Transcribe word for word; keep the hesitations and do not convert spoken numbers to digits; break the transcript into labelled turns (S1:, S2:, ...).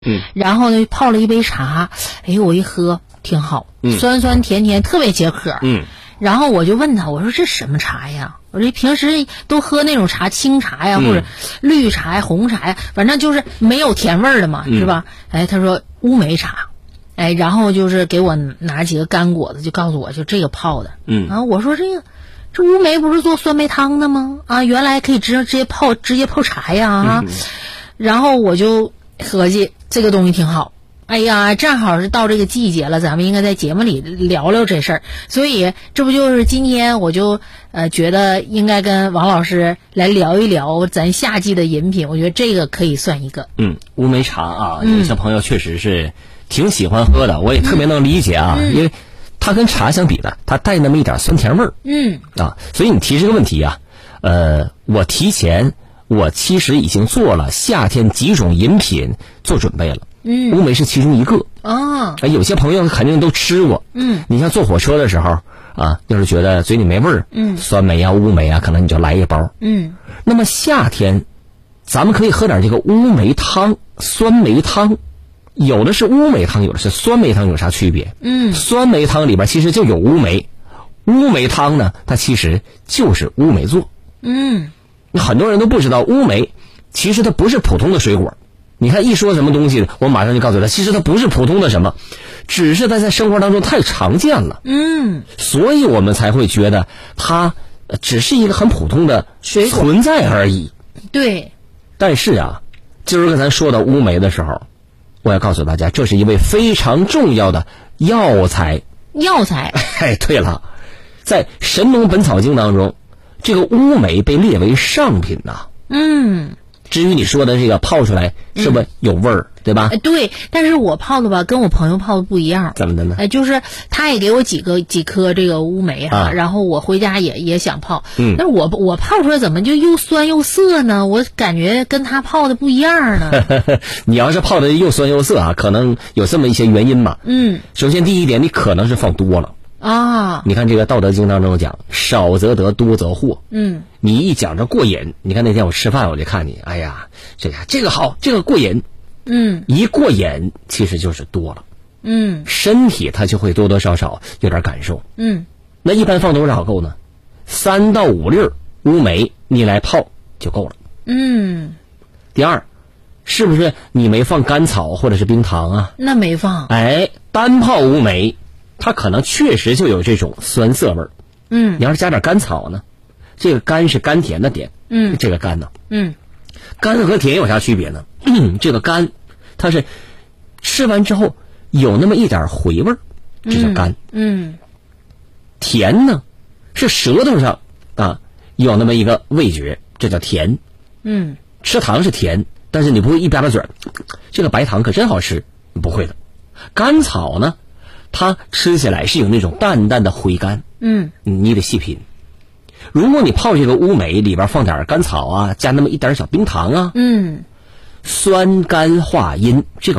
S1: 嗯，
S2: 然后呢泡了一杯茶，哎，我一喝挺好，
S1: 嗯，
S2: 酸酸甜甜，特别解渴。
S1: 嗯，
S2: 然后我就问他，我说这什么茶呀？我说平时都喝那种茶，清茶呀，或者绿茶呀、红茶呀，反正就是没有甜味儿的嘛，
S1: 嗯、
S2: 是吧？哎，他说乌梅茶，哎，然后就是给我拿几个干果子，就告诉我就这个泡的。
S1: 嗯，
S2: 然后我说这个这乌梅不是做酸梅汤的吗？啊，原来可以直直接泡直接泡茶呀啊！嗯、然后我就合计这个东西挺好。哎呀，正好是到这个季节了，咱们应该在节目里聊聊这事儿，所以这不就是今天我就呃觉得应该跟王老师来聊一聊咱夏季的饮品，我觉得这个可以算一个。
S1: 嗯，乌梅茶啊，有些朋友确实是挺喜欢喝的，嗯、我也特别能理解啊，嗯、因为它跟茶相比呢，它带那么一点酸甜味儿。
S2: 嗯
S1: 啊，所以你提这个问题啊，呃，我提前我其实已经做了夏天几种饮品做准备了。
S2: 嗯，
S1: 乌梅是其中一个
S2: 哦。
S1: 有些朋友肯定都吃过。
S2: 嗯，
S1: 你像坐火车的时候啊，要是觉得嘴里没味儿，
S2: 嗯，
S1: 酸梅啊、乌梅啊，可能你就来一包。
S2: 嗯，
S1: 那么夏天，咱们可以喝点这个乌梅汤、酸梅汤，有的是乌梅汤，有的是酸梅汤，有啥区别？
S2: 嗯，
S1: 酸梅汤里边其实就有乌梅，乌梅汤呢，它其实就是乌梅做。
S2: 嗯，
S1: 很多人都不知道乌梅其实它不是普通的水果。你看一说什么东西，我马上就告诉他，其实它不是普通的什么，只是它在生活当中太常见了。
S2: 嗯，
S1: 所以我们才会觉得它只是一个很普通的
S2: 水果
S1: 存在而已。
S2: 对。
S1: 但是啊，今儿个咱说到乌梅的时候，我要告诉大家，这是一味非常重要的药材。
S2: 药材。
S1: 哎，对了，在《神农本草经》当中，这个乌梅被列为上品呐、啊。
S2: 嗯。
S1: 至于你说的这个泡出来是不是有味儿、嗯、对吧？
S2: 对，但是我泡的吧跟我朋友泡的不一样。
S1: 怎么的呢？
S2: 哎，就是他也给我几个几颗这个乌梅哈、啊，然后我回家也也想泡，
S1: 嗯，
S2: 但是我我泡出来怎么就又酸又涩呢？我感觉跟他泡的不一样呢。
S1: 你要是泡的又酸又涩啊，可能有这么一些原因嘛。
S2: 嗯，
S1: 首先第一点，你可能是放多了。
S2: 啊，
S1: 你看这个《道德经》当中讲，少则得，多则惑。
S2: 嗯，
S1: 你一讲着过瘾，你看那天我吃饭我就看你，哎呀，这个这个好，这个过瘾。
S2: 嗯，
S1: 一过瘾其实就是多了。
S2: 嗯，
S1: 身体它就会多多少少有点感受。
S2: 嗯，
S1: 那一般放多少够呢？三到五粒乌梅你来泡就够了。
S2: 嗯。
S1: 第二，是不是你没放甘草或者是冰糖啊？
S2: 那没放。
S1: 哎，单泡乌梅。它可能确实就有这种酸涩味儿，
S2: 嗯，
S1: 你要是加点甘草呢，这个甘是甘甜的甜，
S2: 嗯，
S1: 这个甘呢，
S2: 嗯，
S1: 甘和甜有啥区别呢？这个甘，它是吃完之后有那么一点回味儿，这叫甘，
S2: 嗯，
S1: 甜呢，是舌头上啊有那么一个味觉，这叫甜，
S2: 嗯，
S1: 吃糖是甜，但是你不会一吧吧嘴儿，这个白糖可真好吃，不会的，甘草呢？它吃起来是有那种淡淡的回甘，
S2: 嗯，
S1: 你得细品。如果你泡这个乌梅里边放点甘草啊，加那么一点小冰糖啊，
S2: 嗯，
S1: 酸甘化阴，这个